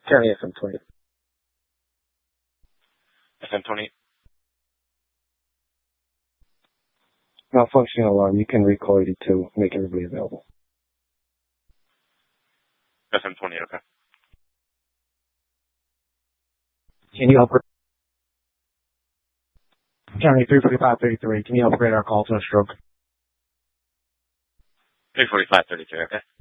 County FM20. FM20. Malfunctioning alarm. You can recall 82. Make everybody available. FM20, okay. Can you upgrade? County 34533. Can you upgrade our call to a stroke? 34533, okay.